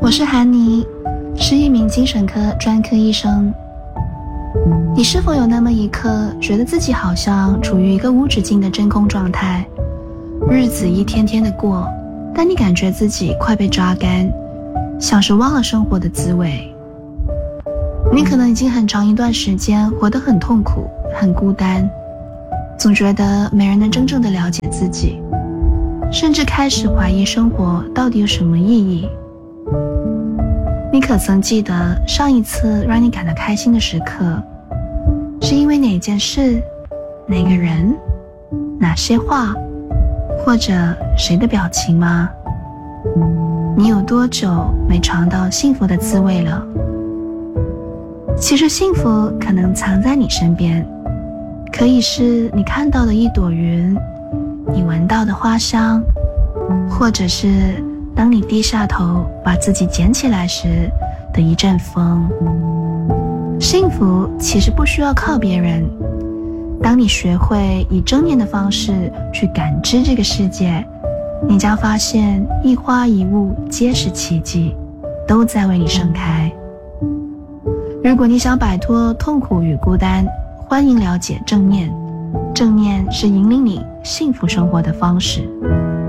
我是韩妮，是一名精神科专科医生。你是否有那么一刻，觉得自己好像处于一个无止境的真空状态，日子一天天的过，但你感觉自己快被抓干，像是忘了生活的滋味。你可能已经很长一段时间活得很痛苦，很孤单，总觉得没人能真正的了解自己，甚至开始怀疑生活到底有什么意义。你可曾记得上一次让你感到开心的时刻，是因为哪件事、哪个人、哪些话，或者谁的表情吗？你有多久没尝到幸福的滋味了？其实幸福可能藏在你身边，可以是你看到的一朵云，你闻到的花香，或者是当你低下头把自己捡起来时的一阵风。幸福其实不需要靠别人，当你学会以正念的方式去感知这个世界，你将发现一花一物皆是奇迹，都在为你盛开。如果你想摆脱痛苦与孤单，欢迎了解正念。正念是引领你幸福生活的方式。